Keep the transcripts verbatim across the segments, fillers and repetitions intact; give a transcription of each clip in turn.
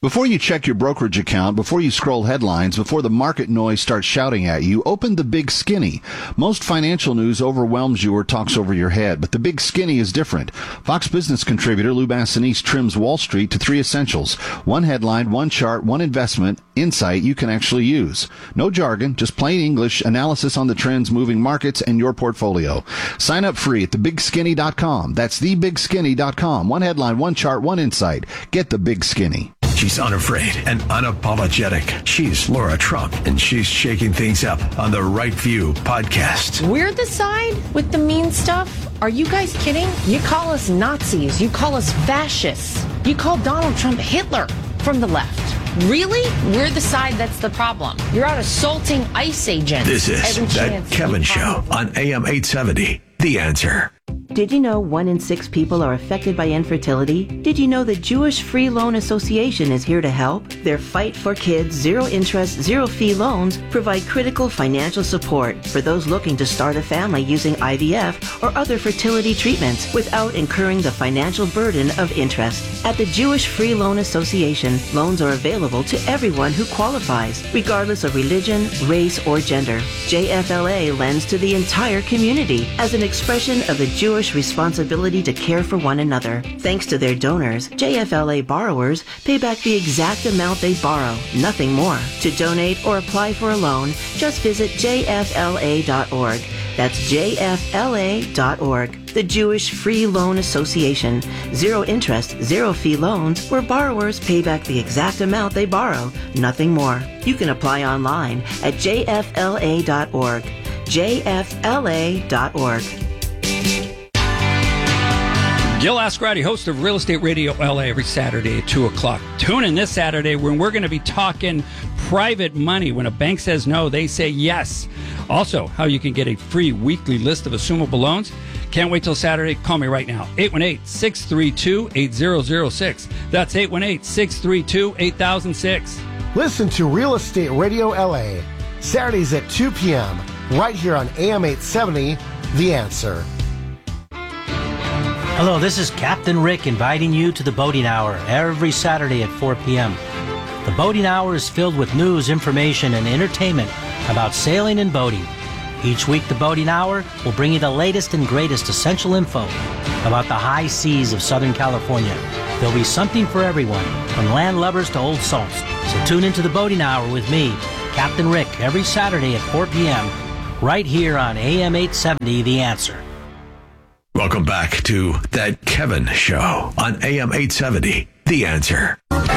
Before you check your brokerage account, before you scroll headlines, before the market noise starts shouting at you, open the Big Skinny. Most financial news overwhelms you or talks over your head, but the Big Skinny is different. Fox Business contributor Lou Bassanese trims Wall Street to three essentials. One headline, one chart, one investment insight you can actually use. No jargon, just plain English analysis on the trends moving markets and your portfolio. Sign up free at the big skinny dot com. That's the big skinny dot com. One headline, one chart, one insight. Get the Big Skinny. She's unafraid and unapologetic. She's Laura Trump, and she's shaking things up on the Right View podcast. We're the side with the mean stuff? Are you guys kidding? You call us Nazis. You call us fascists. You call Donald Trump Hitler from the left. Really? We're the side that's the problem. You're out assaulting ICE agents. This is That Kevin Show on A M eight seventy. The Answer. Did you know one in six people are affected by infertility? Did you know the Jewish Free Loan Association is here to help? Their Fight for Kids zero-interest, zero-fee loans provide critical financial support for those looking to start a family using I V F or other fertility treatments without incurring the financial burden of interest. At the Jewish Free Loan Association, loans are available to everyone who qualifies, regardless of religion, race, or gender. J F L A lends to the entire community as an expression of the Jewish responsibility to care for one another. Thanks to their donors, J F L A borrowers pay back the exact amount they borrow, nothing more. To donate or apply for a loan, just visit j f l a dot org. That's j f l a dot org. The Jewish Free Loan Association. Zero interest, zero fee loans where borrowers pay back the exact amount they borrow, nothing more. You can apply online at j f l a dot org. j f l a dot org. Gil Ascarati, host of Real Estate Radio L A, every Saturday at two o'clock. Tune in this Saturday when we're going to be talking private money. When a bank says no, they say yes. Also, how you can get a free weekly list of assumable loans. Can't wait till Saturday. Call me right now. eight one eight, six three two, eight zero zero six. That's eight one eight, six three two, eight thousand six. Listen to Real Estate Radio L A, Saturdays at two p.m., right here on A M eight seventy, The Answer. Hello, this is Captain Rick inviting you to the Boating Hour every Saturday at four p.m. The Boating Hour is filled with news, information, and entertainment about sailing and boating. Each week, the Boating Hour will bring you the latest and greatest essential info about the high seas of Southern California. There'll be something for everyone, from land lovers to old salts. So tune into the Boating Hour with me, Captain Rick, every Saturday at four p.m. right here on A M eight seventy, The Answer. Welcome back to That Kevin Show on A M eight seventy, The Answer.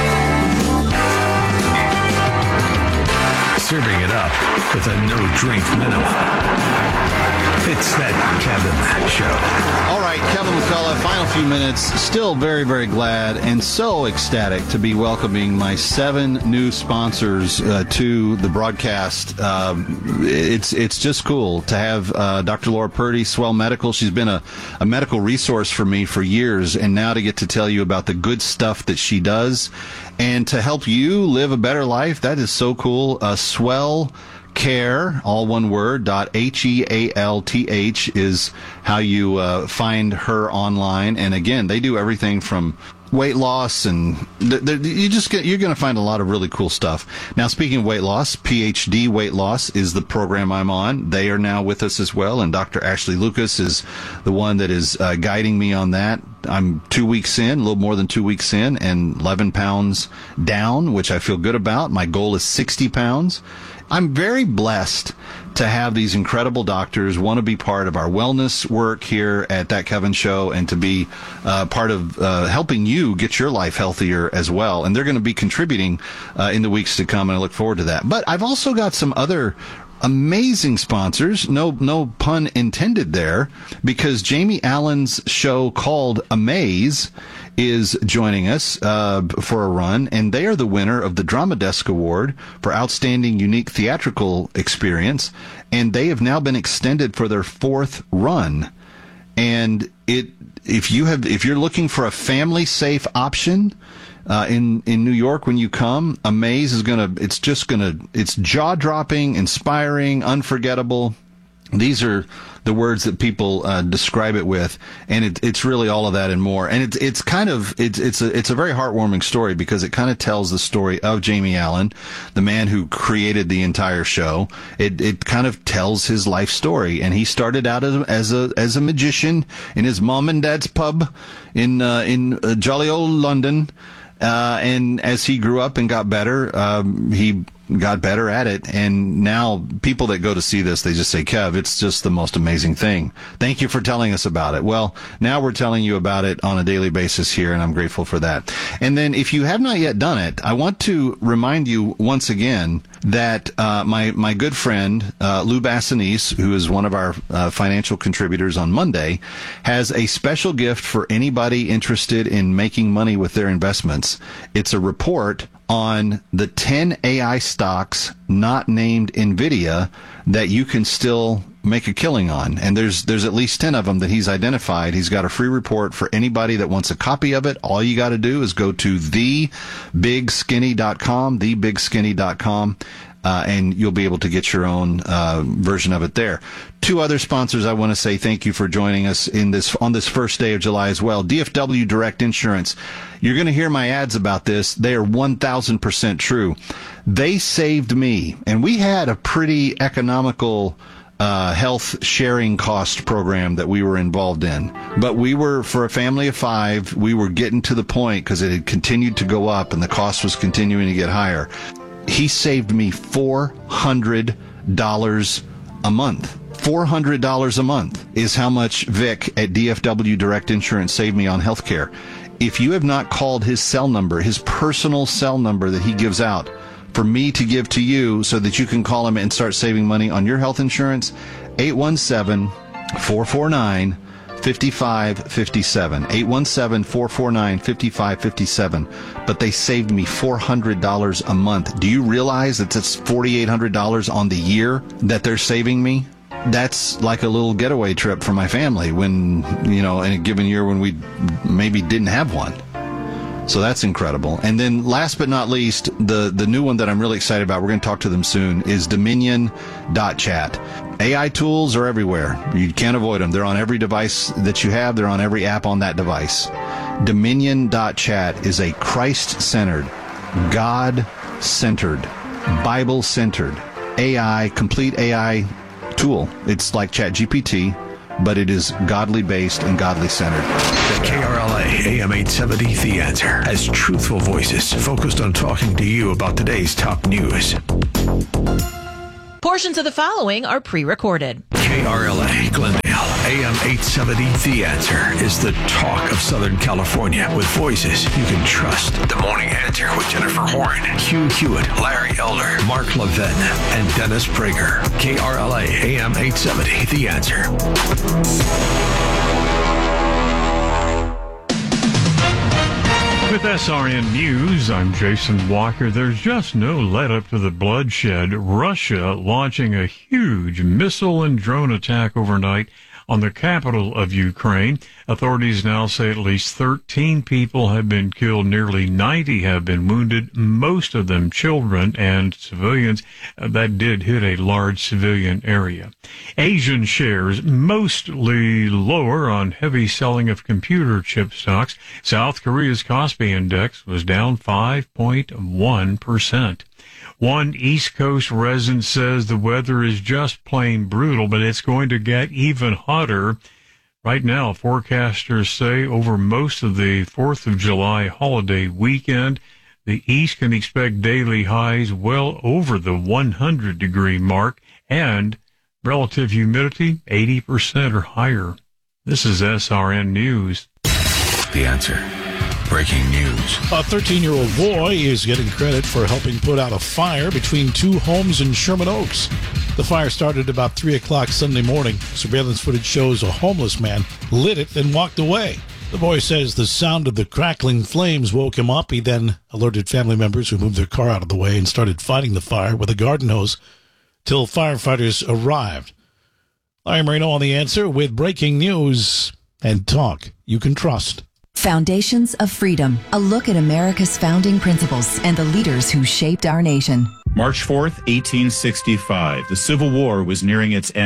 Serving it up with a no-drink minimum. It's That Kevin Show. All right, Kevin McCullough, final few minutes. Still very, very glad and so ecstatic to be welcoming my seven new sponsors uh, to the broadcast. Um, it's it's just cool to have uh, Doctor Laura Purdy, Swell Medical. She's been a, a medical resource for me for years, and now to get to tell you about the good stuff that she does and to help you live a better life, that is so cool. Uh, Swell Care, all one word, dot H E A L T H is how you uh, find her online. And again, they do everything from weight loss, and th- th- you just get, you're going to find a lot of really cool stuff. Now, speaking of weight loss, P H D Weight Loss is the program I'm on. They are now with us as well, and Doctor Ashley Lucas is the one that is uh, guiding me on that. I'm two weeks in, a little more than two weeks in, and eleven pounds down, which I feel good about. My goal is sixty pounds. I'm very blessed to have these incredible doctors want to be part of our wellness work here at That Kevin Show, and to be uh, part of uh, helping you get your life healthier as well. And they're going to be contributing uh, in the weeks to come, and I look forward to that. But I've also got some other amazing sponsors, no no pun intended there, because Jamie Allen's show called Amaze is joining us uh, for a run, and they are the winner of the Drama Desk Award for Outstanding Unique Theatrical Experience, and they have now been extended for their fourth run. And it, if you have, if you're looking for a family-safe option uh, in in New York when you come, Amaze is gonna, it's just gonna, it's jaw-dropping, inspiring, unforgettable. These are the words that people uh, describe it with, and it, it's really all of that and more. And it's it's kind of it's it's a it's a very heartwarming story because it kind of tells the story of Jamie Allen, the man who created the entire show. It it kind of tells his life story, and he started out as a as a, as a magician in his mom and dad's pub in uh, in uh, jolly old London. Uh, and as he grew up and got better, um, he got better at it. And now people that go to see this, they just say, Kev, it's just the most amazing thing. Thank you for telling us about it. Well, now we're telling you about it on a daily basis here, and I'm grateful for that. And then if you have not yet done it, I want to remind you once again that uh, my, my good friend, uh, Lou Bassanese, who is one of our uh, financial contributors on Monday, has a special gift for anybody interested in making money with their investments. It's a report on the ten A I stocks not named NVIDIA that you can still make a killing on. And there's there's at least ten of them that he's identified. He's got a free report for anybody that wants a copy of it. All you got to do is go to the big skinny dot com, the big skinny dot com. Uh, and you'll be able to get your own uh, version of it there. Two other sponsors I want to say thank you for joining us in this on this first day of July as well. D F W Direct Insurance. You're going to hear my ads about this. They are one thousand percent true. They saved me, and we had a pretty economical uh, health sharing cost program that we were involved in. But we were, for a family of five, we were getting to the point because it had continued to go up and the cost was continuing to get higher. He saved me four hundred dollars a month. four hundred dollars a month is how much Vic at D F W Direct Insurance saved me on healthcare. If you have not called his cell number, his personal cell number that he gives out for me to give to you so that you can call him and start saving money on your health insurance, eight one seven, four four nine, five five five seven. eight one seven, four four nine, five five five seven. But they saved me four hundred dollars a month. Do you realize that that's four thousand eight hundred dollars on the year that they're saving me? That's like a little getaway trip for my family when, you know, in a given year when we maybe didn't have one. So that's incredible. And then last but not least, the, the new one that I'm really excited about, we're going to talk to them soon, is Dominion dot chat. A I tools are everywhere. You can't avoid them. They're on every device that you have. They're on every app on that device. Dominion dot chat is a Christ-centered, God-centered, Bible-centered A I, complete A I tool. It's like ChatGPT, but it is godly-based and godly-centered. The K R L A A M eight seventy The Answer has truthful voices focused on talking to you about today's top news. Portions of the following are pre-recorded. K R L A Glendale A M eight seventy The Answer is the talk of Southern California with voices you can trust. The Morning Answer with Jennifer Horn, Hugh Hewitt, Larry Elder, Mark Levin, and Dennis Prager. K R L A A M eight seventy The Answer. With S R N News, I'm Jason Walker. There's just no let-up to the bloodshed. Russia launching a huge missile and drone attack overnight on the capital of Ukraine. Authorities now say at least thirteen people have been killed, nearly ninety have been wounded, most of them children and civilians. That did hit a large civilian area. Asian shares mostly lower on heavy selling of computer chip stocks. South Korea's Kospi index was down five point one percent. One East Coast resident says the weather is just plain brutal, but it's going to get even hotter. Right now, forecasters say over most of the fourth of July holiday weekend, the East can expect daily highs well over the one hundred degree mark and relative humidity eighty percent or higher. This is S R N News. The Answer. Breaking news. A thirteen-year-old boy is getting credit for helping put out a fire between two homes in Sherman Oaks. The fire started about three o'clock Sunday morning. Surveillance footage shows a homeless man lit it, then walked away. The boy says the sound of the crackling flames woke him up. He then alerted family members who moved their car out of the way and started fighting the fire with a garden hose till firefighters arrived. Larry Marino on The Answer with breaking news and talk you can trust. Foundations of Freedom, a look at America's founding principles and the leaders who shaped our nation. March fourth, eighteen sixty-five. The Civil War was nearing its end.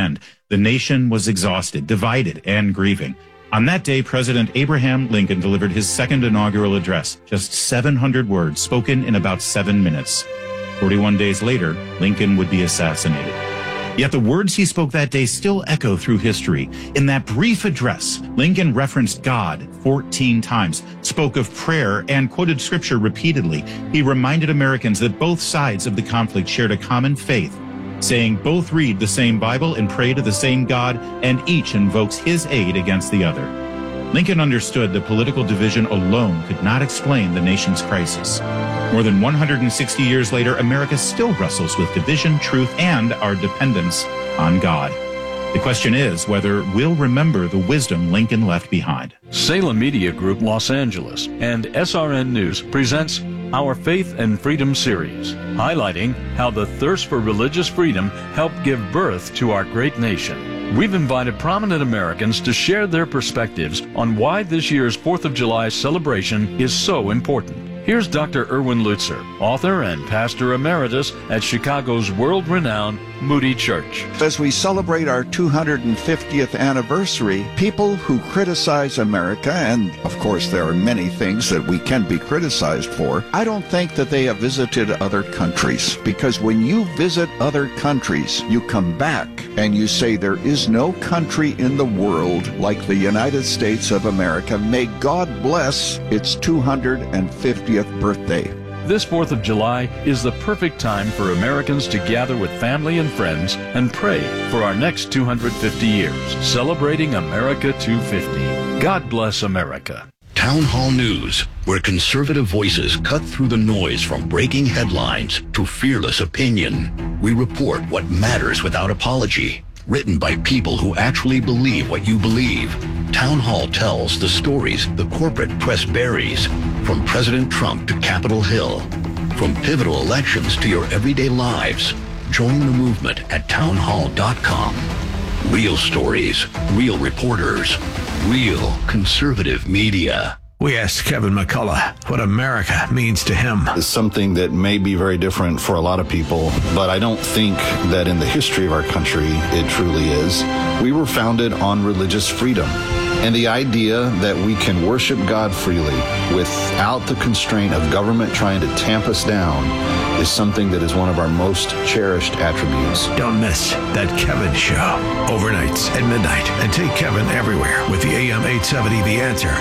The nation was exhausted, divided, and grieving. On that day, President Abraham Lincoln delivered his second inaugural address, just seven hundred words spoken in about seven minutes. forty-one days later, Lincoln would be assassinated. Yet the words he spoke that day still echo through history. In that brief address, Lincoln referenced God fourteen times, spoke of prayer, and quoted scripture repeatedly. He reminded Americans that both sides of the conflict shared a common faith, saying both read the same Bible and pray to the same God, and each invokes his aid against the other. Lincoln understood that political division alone could not explain the nation's crisis. More than one hundred sixty years later, America still wrestles with division, truth, and our dependence on God. The question is whether we'll remember the wisdom Lincoln left behind. Salem Media Group Los Angeles and S R N News presents our Faith and Freedom series, highlighting how the thirst for religious freedom helped give birth to our great nation. We've invited prominent Americans to share their perspectives on why this year's fourth of July celebration is so important. Here's Doctor Erwin Lutzer, author and pastor emeritus at Chicago's world-renowned Moody Church. As we celebrate our two hundred fiftieth anniversary, people who criticize America, and of course there are many things that we can be criticized for, I don't think that they have visited other countries. Because when you visit other countries, you come back and you say there is no country in the world like the United States of America. May God bless its two hundred fiftieth birthday. This fourth of July is the perfect time for Americans to gather with family and friends and pray for our next two hundred fifty years, celebrating America two fifty. God bless America. Town Hall News, where conservative voices cut through the noise from breaking headlines to fearless opinion. We report what matters without apology. Written by people who actually believe what you believe. Town Hall tells the stories the corporate press buries, from President Trump to Capitol Hill, from pivotal elections to your everyday lives. Join the movement at town hall dot com. Real stories, real reporters, real conservative media. We asked Kevin McCullough what America means to him. It's something that may be very different for a lot of people, but I don't think that in the history of our country it truly is. We were founded on religious freedom. And the idea that we can worship God freely without the constraint of government trying to tamp us down is something that is one of our most cherished attributes. Don't miss That Kevin Show, overnights at midnight. And take Kevin everywhere with the A M eight seventy The Answer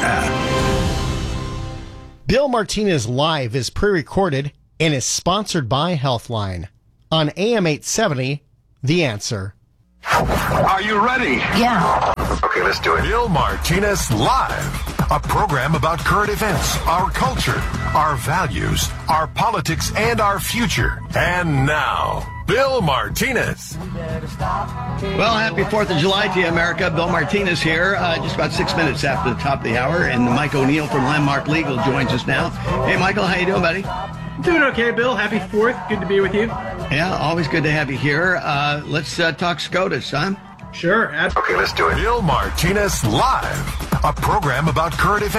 app. Bill Martinez Live is pre-recorded and is sponsored by Healthline on A M eight seventy The Answer. Are you ready? Yeah. Okay, let's do it. Bill Martinez Live, a program about current events, our culture, our values, our politics, and our future. And now, Bill Martinez. Well, happy fourth of July to you, America. Bill Martinez here, uh, just about six minutes after the top of the hour, and Mike O'Neill from Landmark Legal joins us now. Hey, Michael, how you doing, buddy? Doing okay, Bill. Happy fourth. Good to be with you. Yeah, always good to have you here. Uh, let's uh, talk SCOTUS, huh? Sure. Okay, let's do it. Bill Martinez Live, a program about current events.